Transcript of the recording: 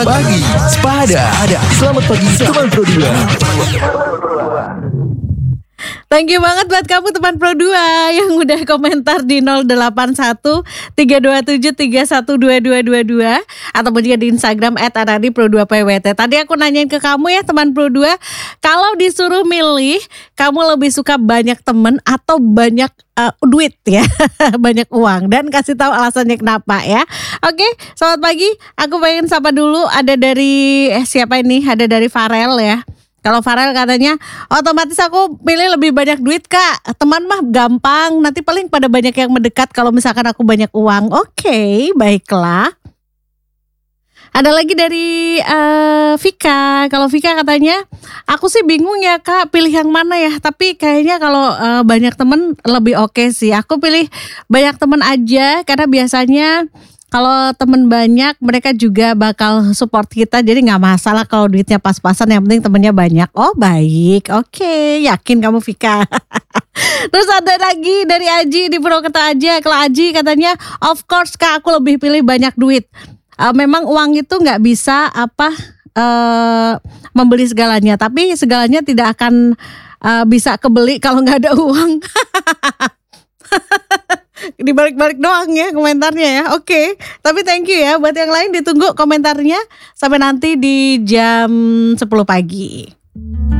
pagi, sepada. Selamat pagi, teman Pro 2. Thank you banget buat kamu teman Pro 2 yang udah komentar di 081 327 312222 ataupun juga di Instagram @anadipro2pwt. Tadi aku nanyain ke kamu ya teman Pro 2, kalau disuruh milih kamu lebih suka banyak temen atau banyak duit ya, banyak uang, dan kasih tahu alasannya kenapa ya. Oke, selamat pagi. Aku pengen sapa dulu, ada dari siapa ini? Ada dari Farel ya. Kalau Farel katanya otomatis aku pilih lebih banyak duit kak. Teman mah gampang, nanti paling pada banyak yang mendekat kalau misalkan aku banyak uang. Oke, baiklah. Ada lagi dari Vika. Kalau Vika katanya, aku sih bingung ya kak, pilih yang mana ya. Tapi kayaknya kalau banyak teman lebih oke sih. Aku pilih banyak teman aja karena biasanya kalau temen banyak mereka juga bakal support kita. Jadi gak masalah kalau duitnya pas-pasan, yang penting temennya banyak. Oh baik, oke, yakin kamu Vika. Terus ada lagi dari Aji di Purwokerto aja. Kalau Aji katanya of course kak, aku lebih pilih banyak duit. Memang uang itu gak bisa membeli segalanya. Tapi segalanya tidak akan bisa kebeli kalau gak ada uang. Dibalik-balik doang ya komentarnya ya. Oke. Tapi thank you ya. Buat yang lain ditunggu komentarnya sampai nanti di jam 10 pagi.